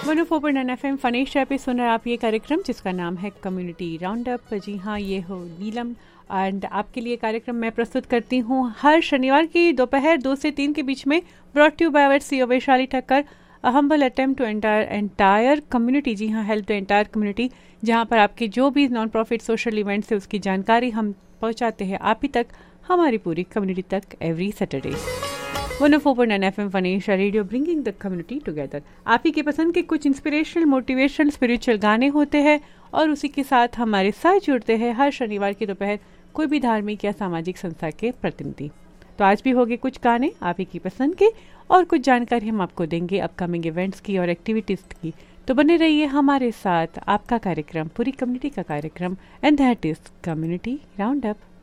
104.9 FM funny show पे सुन रहे आप ये कार्यक्रम जिसका नाम है कम्युनिटी राउंड अप। जी हाँ, ये हो नीलम एंड आपके लिए कार्यक्रम मैं प्रस्तुत करती हूँ हर शनिवार की दोपहर 2 से 3 के बीच में। Brought you bye CEO Vaishali Thakkar, a humble attempt to entire community. जी हाँ, हेल्प द एंटायर कम्युनिटी, जहाँ पर आपके जो भी नॉन प्रॉफिट सोशल इवेंट्स है उसकी जानकारी हम पहुँचाते हैं आप ही तक, हमारी पूरी कम्युनिटी तक every Saturday. 104.9 FM फनीशा radio bringing the community together. आप ही के पसंद के कुछ इंस्पिरेशनल, मोटिवेशनल, स्पिरिचुअल गाने होते हैं और उसी के साथ हमारे साथ जुड़ते हैं हर शनिवार की दोपहर कोई भी धार्मिक या सामाजिक संस्था के प्रतिनिधि। तो आज भी होंगे कुछ गाने आप ही की पसंद के और कुछ जानकारी हम आपको देंगे अपकमिंग इवेंट्स की और एक्टिविटीज़ की। तो बने रहिए हमारे साथ, आपका कार्यक्रम, पूरी कम्युनिटी का कार्यक्रम, and that is community round up.